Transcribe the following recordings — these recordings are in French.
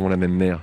avons la même mère.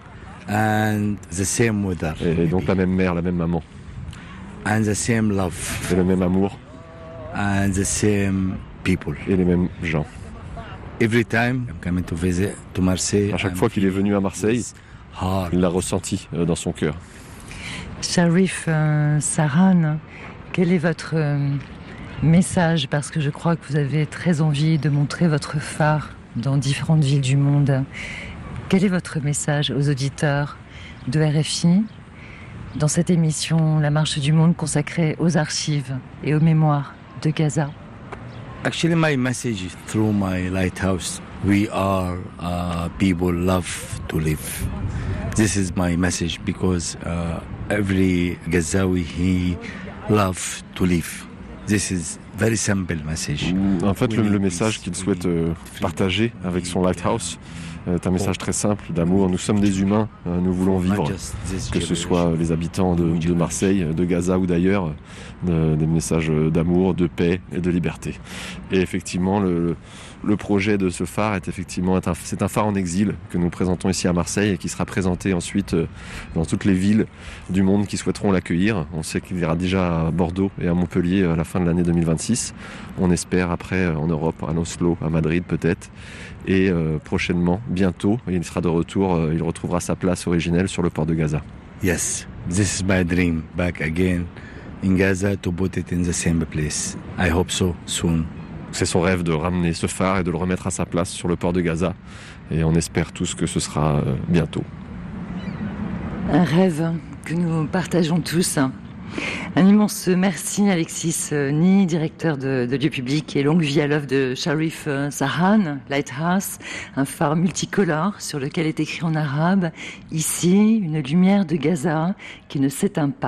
And the same mother. Et donc la même mère, la même maman. And the same love. Et le même amour. And the same people. Et les mêmes gens. Every time I'm coming to visit to Marseille. À chaque fois qu'il est venu à Marseille, il l'a ressenti dans son cœur. Sharif Sahran, quel est votre message? Parce que je crois que vous avez très envie de montrer votre phare dans différentes villes du monde. Quel est votre message aux auditeurs de RFI dans cette émission La Marche du Monde consacrée aux archives et aux mémoires de Gaza? Actually, my message through my lighthouse, we are people love to live. This is my message because every Gazawi, he love to live. This is very simple message. En fait, le message qu'il souhaite partager avec son lighthouse est un message très simple d'amour. Nous sommes des humains, nous voulons vivre, que ce soit les habitants de Marseille, de Gaza ou d'ailleurs, des messages d'amour, de paix et de liberté. Et effectivement, le projet de ce phare c'est un phare en exil que nous présentons ici à Marseille et qui sera présenté ensuite dans toutes les villes du monde qui souhaiteront l'accueillir. On sait qu'il ira déjà à Bordeaux et à Montpellier à la fin de l'année 2026. On espère après en Europe, à Oslo, à Madrid peut-être. Et prochainement, bientôt, il sera de retour, il retrouvera sa place originelle sur le port de Gaza. Yes, this is my dream, back again in Gaza to put it in the same place. I hope so soon. C'est son rêve de ramener ce phare et de le remettre à sa place sur le port de Gaza. Et on espère tous que ce sera bientôt. Un rêve que nous partageons tous. Un immense merci Alexis Ni, directeur de lieux publics, et longue vie à l'œuvre de Sharif Sahran, Lighthouse, un phare multicolore sur lequel est écrit en arabe « Ici, une lumière de Gaza qui ne s'éteint pas ».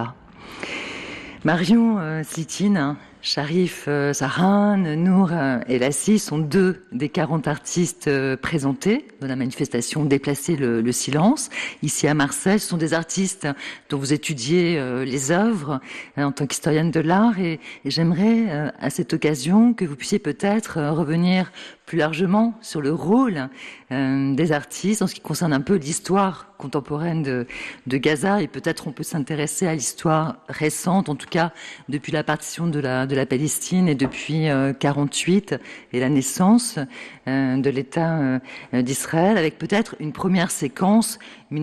Marion Slitine, Sharif Sahran, Nour et Lassi sont deux des 40 artistes présentés dans la manifestation Déplacer le silence. Ici à Marseille, ce sont des artistes dont vous étudiez les œuvres en tant qu'historienne de l'art et j'aimerais à cette occasion que vous puissiez peut-être revenir plus largement sur le rôle des artistes en ce qui concerne un peu l'histoire contemporaine de Gaza et peut-être on peut s'intéresser à l'histoire récente, en tout cas depuis la partition de la Palestine et depuis 48 et la naissance de l'État d'Israël avec peut-être une première séquence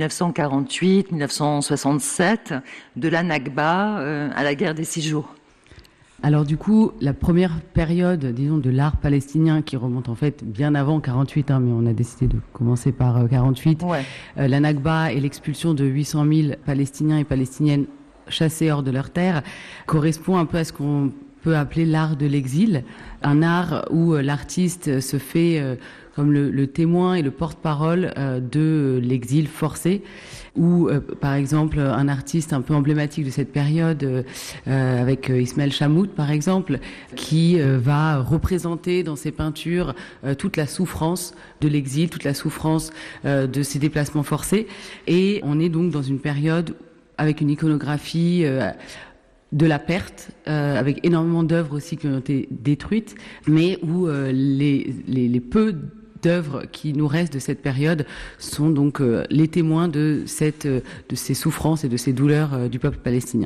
1948-1967 de la Nakba à la guerre des 6 jours. Alors du coup, la première période, disons, de l'art palestinien qui remonte en fait bien avant 48, mais on a décidé de commencer par 48, ouais. La Nakba et l'expulsion de 800 000 Palestiniens et Palestiniennes chassés hors de leur terre, correspond un peu à ce qu'on peut appeler l'art de l'exil, un art où l'artiste se fait comme le témoin et le porte-parole de l'exil forcé, ou par exemple un artiste un peu emblématique de cette période avec Ismaël Chamout par exemple, qui va représenter dans ses peintures toute la souffrance de l'exil, toute la souffrance de ces déplacements forcés, et on est donc dans une période avec une iconographie de la perte, avec énormément d'œuvres aussi qui ont été détruites, mais où les peu d'œuvres qui nous restent de cette période sont donc les témoins de ces souffrances et de ces douleurs du peuple palestinien.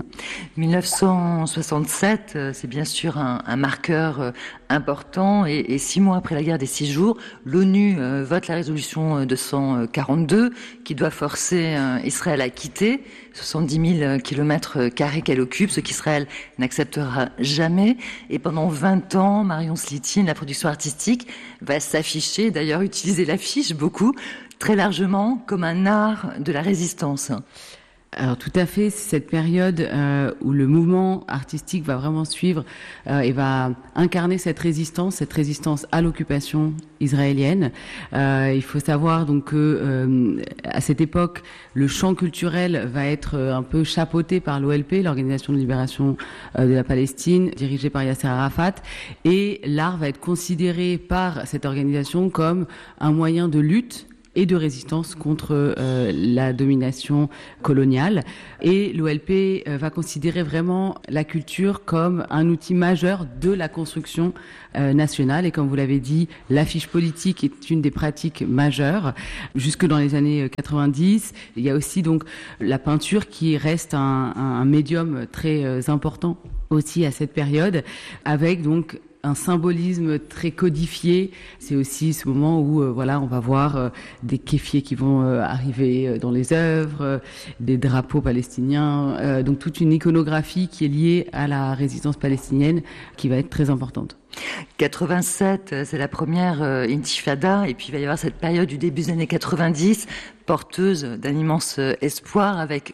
1967, c'est bien sûr un marqueur important et 6 mois après la guerre des 6 jours, l'ONU vote la résolution 242 qui doit forcer Israël à quitter 70 000 kilomètres carrés qu'elle occupe, ce qu'Israël n'acceptera jamais. Et pendant 20 ans, Marion Slitine, la production artistique, va s'afficher, d'ailleurs utiliser l'affiche beaucoup, très largement, comme un art de la résistance. Alors tout à fait, c'est cette période où le mouvement artistique va vraiment suivre et va incarner cette résistance à l'occupation israélienne. Il faut savoir donc que à cette époque, le champ culturel va être un peu chapeauté par l'OLP, l'Organisation de libération de la Palestine, dirigée par Yasser Arafat, et l'art va être considéré par cette organisation comme un moyen de lutte et de résistance contre la domination coloniale. Et l'OLP va considérer vraiment la culture comme un outil majeur de la construction nationale. Et comme vous l'avez dit, l'affiche politique est une des pratiques majeures. Jusque dans les années 90, il y a aussi donc la peinture qui reste un médium très important aussi à cette période, avec donc un symbolisme très codifié. C'est aussi ce moment où on va voir des kéfiers qui vont arriver dans les œuvres, des drapeaux palestiniens, donc toute une iconographie qui est liée à la résistance palestinienne qui va être très importante. 87, c'est la première intifada, et puis il va y avoir cette période du début des années 90, porteuse d'un immense espoir, avec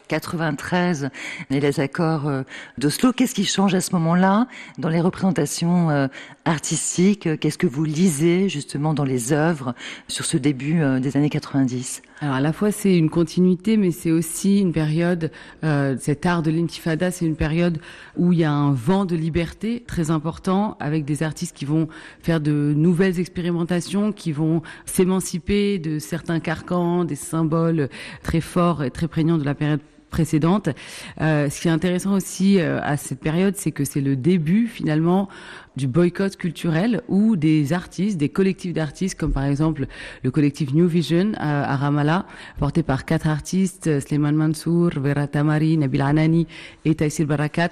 93 et les accords d'Oslo. Qu'est-ce qui change à ce moment-là dans les représentations artistiques? Qu'est-ce que vous lisez justement dans les œuvres sur ce début des années 90? Alors à la fois c'est une continuité, mais c'est aussi une période, cet art de l'intifada, c'est une période où il y a un vent de liberté très important, avec des artistes qui vont faire de nouvelles expérimentations, qui vont s'émanciper de certains carcans, des symboles très forts et très prégnants de la période précédente. Ce qui est intéressant aussi à cette période, c'est que c'est le début finalement du boycott culturel, où des artistes, des collectifs d'artistes, comme par exemple le collectif New Vision à Ramallah, porté par 4 artistes, Sleiman Mansour, Vera Tamari, Nabil Anani et Taïsir Barakat,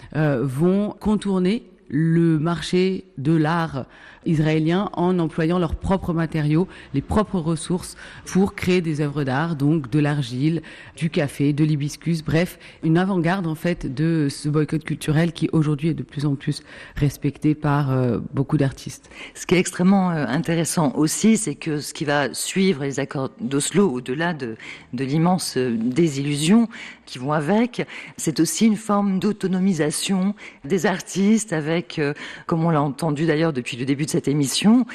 vont contourner le marché de l'art israélien en employant leurs propres matériaux, les propres ressources pour créer des œuvres d'art, donc de l'argile, du café, de l'hibiscus, bref, une avant-garde en fait de ce boycott culturel qui aujourd'hui est de plus en plus respecté par beaucoup d'artistes. Ce qui est extrêmement intéressant aussi, c'est que ce qui va suivre les accords d'Oslo, au-delà de l'immense désillusion qui vont avec, c'est aussi une forme d'autonomisation des artistes avec, comme on l'a entendu d'ailleurs depuis le début de cette émission,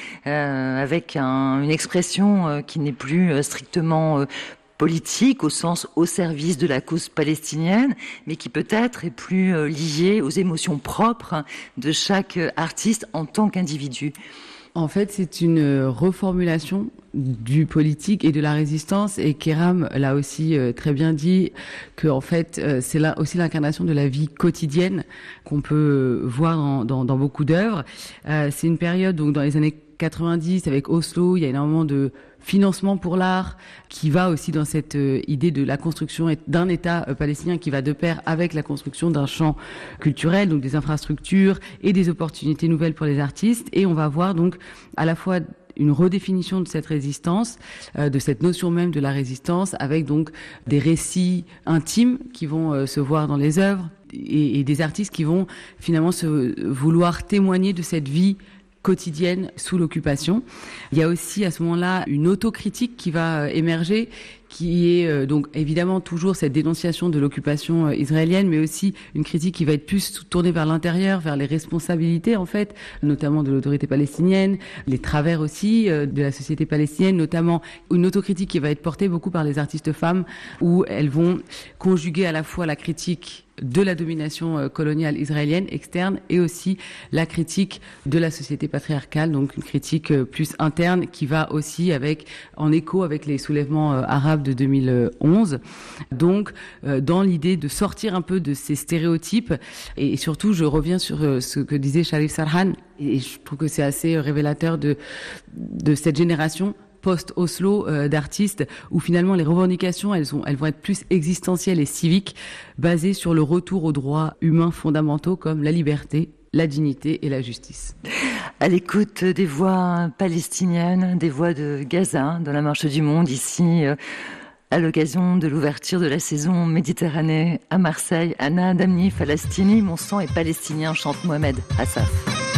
avec une expression qui n'est plus strictement politique au sens au service de la cause palestinienne, mais qui peut-être est plus liée aux émotions propres de chaque artiste en tant qu'individu. En fait, c'est une reformulation du politique et de la résistance, et Kheiram l'a aussi très bien dit, que en fait c'est là aussi l'incarnation de la vie quotidienne qu'on peut voir dans beaucoup d'œuvres. C'est une période donc dans les années 90 avec Oslo, il y a énormément de financement pour l'art qui va aussi dans cette idée de la construction d'un État palestinien qui va de pair avec la construction d'un champ culturel, donc des infrastructures et des opportunités nouvelles pour les artistes. Et on va voir donc à la fois une redéfinition de cette résistance, de cette notion même de la résistance, avec donc des récits intimes qui vont se voir dans les œuvres et des artistes qui vont finalement vouloir témoigner de cette vie quotidienne sous l'occupation. Il y a aussi à ce moment-là une autocritique qui va émerger, qui est donc évidemment toujours cette dénonciation de l'occupation israélienne, mais aussi une critique qui va être plus tournée vers l'intérieur, vers les responsabilités en fait, notamment de l'autorité palestinienne, les travers aussi de la société palestinienne, notamment une autocritique qui va être portée beaucoup par les artistes femmes, où elles vont conjuguer à la fois la critique de la domination coloniale israélienne externe et aussi la critique de la société patriarcale, donc une critique plus interne qui va aussi en écho avec les soulèvements arabes de 2011. Donc dans l'idée de sortir un peu de ces stéréotypes, et surtout je reviens sur ce que disait Sharif Sarhan, et je trouve que c'est assez révélateur de cette génération post-Oslo d'artistes, où finalement les revendications elles vont être plus existentielles et civiques, basées sur le retour aux droits humains fondamentaux comme la liberté, la dignité et la justice. À l'écoute des voix palestiniennes, des voix de Gaza, dans la Marche du Monde, ici à l'occasion de l'ouverture de la saison Méditerranée à Marseille. Anna Damni, Falastini, mon sang est palestinien, chante Mohamed Assaf.